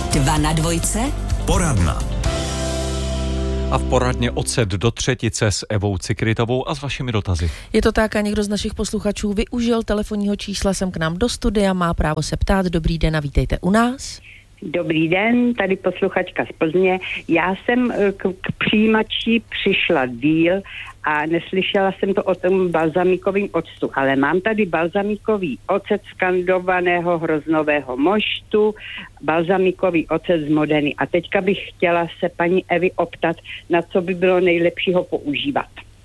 2 na 2. Poradna. A v poradně Ocet do třetice s Evou Cikrytovou a s vašimi dotazy. Je to tak a někdo z našich posluchačů využil telefonního čísla sem k nám do studia, má právo se ptát. Dobrý den a vítejte u nás. Dobrý den, tady posluchačka z Plzně. Já jsem k přijímači přišla díl a neslyšela jsem to o tom balzamikovém octu, ale mám tady balzamikový ocet z kandovaného hroznového moštu, balzamikový ocet z Modeny. A teďka bych chtěla se paní Evy optat, na co by bylo nejlepší ho používat.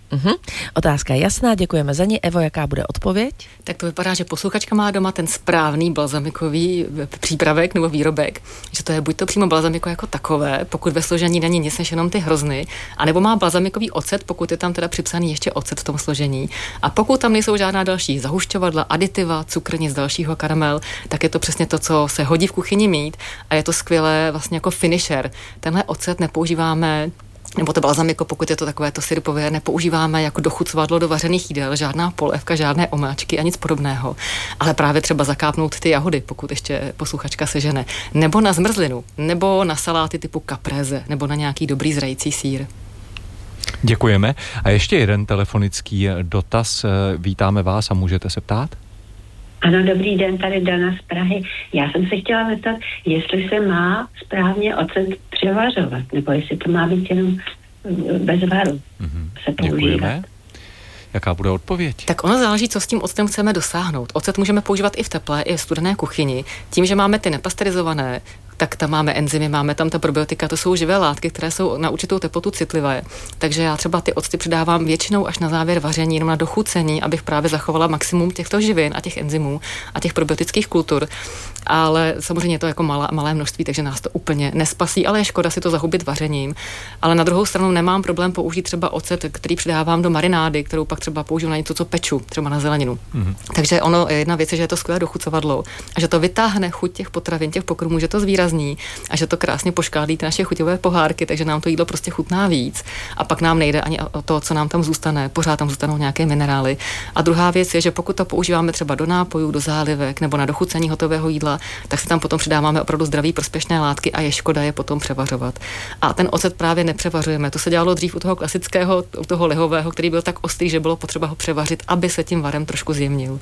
Otázka je jasná, děkujeme za ní. Evo, jaká bude odpověď? Tak to vypadá, že posluchačka má doma ten správný balzamikový přípravek nebo výrobek, že to je buď to přímo balzamiko jako takové, pokud ve složení není nic než jenom ty hrozny, anebo má balzamikový ocet, pokud je tam teda připsaný ještě ocet v tom složení. A pokud tam nejsou žádná další zahušťovadla, aditiva, cukr, nic dalšího, karamel, tak je to přesně to, co se hodí v kuchyni mít a je to skvělé vlastně jako finisher. Tenhle ocet nepoužíváme, nebo to balzamiko, pokud je to takové to syrupové, nepoužíváme jako dochucovadlo do vařených jídel, žádná polévka, žádné omáčky a nic podobného. Ale právě třeba zakápnout ty jahody, pokud ještě posluchačka sežene. Nebo na zmrzlinu, nebo na saláty typu caprese, nebo na nějaký dobrý zrající sýr. Děkujeme. A ještě jeden telefonický dotaz. Vítáme vás a můžete se ptát? Ano, dobrý den, tady Dana z Prahy. Já jsem se chtěla zeptat, jestli se má správně ocet převařovat, nebo jestli to má být jenom bez varu se používat. Děkujeme. Jaká bude odpověď? Tak ono záleží, co s tím octem chceme dosáhnout. Ocet můžeme používat i v teplé, i v studené kuchyni. Tím, že máme ty nepasterizované, tak tam máme enzymy, máme tam ta probiotika, to jsou živé látky, které jsou na určitou teplotu citlivé. Takže já třeba ty octy přidávám většinou až na závěr vaření, jenom na dochucení, abych právě zachovala maximum těchto živin a těch enzymů a těch probiotických kultur. Ale samozřejmě je to jako malé množství, takže nás to úplně nespasí, ale je škoda si to zahubit vařením. Ale na druhou stranu nemám problém použít třeba ocet, který přidávám do marinády, kterou pak třeba použiju na něco, co peču, třeba na zeleninu. Takže ono jedna věc je, že je to skvělé dochucovadlo a že to vytáhne chuť těch potravin, těch pokrmů, že to zvýrazní a že to krásně poškádlí ty naše chuťové pohárky, takže nám to jídlo prostě chutná víc. A pak nám nejde ani o to, co nám tam zůstane, pořád tam zůstanou nějaké minerály. A druhá věc je, že pokud to používáme třeba do nápojů, do zálivek nebo na dochucení hotového jídla, tak si tam potom přidáváme opravdu zdraví prospěšné látky a je škoda je potom převařovat. A ten ocet právě nepřevařujeme. To se dělalo dřív u toho klasického, u toho lihového, který byl tak ostrý, že bylo potřeba ho převařit, aby se tím varem trošku zjemnil.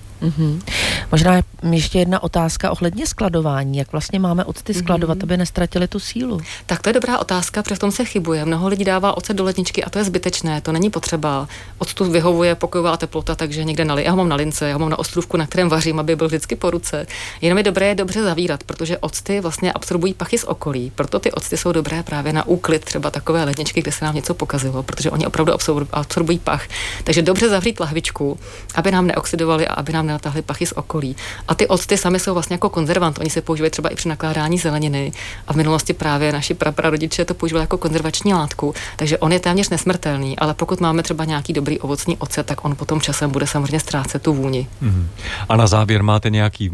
Možná ještě jedna otázka ohledně skladování. Jak vlastně máme octy skladovat, aby nestratili tu sílu? Tak to je dobrá otázka, protože v tom se chybuje. Mnoho lidí dává ocet do ledničky a to je zbytečné, to není potřeba. Octu vyhovuje pokojová teplota, takže někde já ho mám na lince, já ho mám na ostrůvku, na kterém vařím, aby byl vždycky po ruce. Jenom je dobré je dobře zavírat, protože octy vlastně absorbují pachy z okolí. Proto ty octy jsou dobré právě na úklid třeba takové ledničky, kde se nám něco pokazilo, protože oni opravdu absorbují pach. Takže dobře zavřít lahvičku, aby nám neoxidovali a aby nám nenatáhly pachy z okolí. A ty octy sami jsou vlastně jako konzervant, oni se používají třeba i při nakládání zeleniny a v minulosti právě naši prarodiče to používali jako konzervační látku, takže on je téměř nesmrtelný, ale pokud máme třeba nějaký dobrý ovocný ocet, tak on potom časem bude samozřejmě ztrácet tu vůni. A na závěr máte nějaký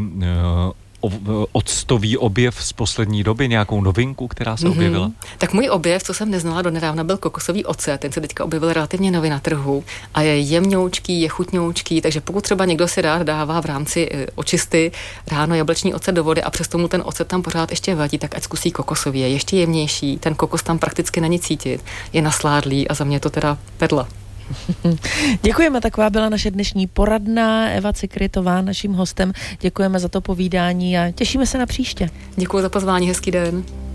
octový objev z poslední doby, nějakou novinku, která se objevila? Tak můj objev, co jsem neznala donedávna, byl kokosový ocet. Ten se teďka objevil relativně nově na trhu a je jemňoučký, je chutňoučký, takže pokud třeba někdo si rád dává v rámci očisty ráno jablečný ocet do vody a přesto mu ten ocet tam pořád ještě vadí, tak ať zkusí kokosový. Je ještě jemnější, ten kokos tam prakticky není cítit, je nasládlý a za mě to teda perla. Děkujeme, taková byla naše dnešní poradna. Eva Cikrytová, naším hostem. Děkujeme za to povídání a těšíme se na příště. Děkuji za pozvání, hezký den.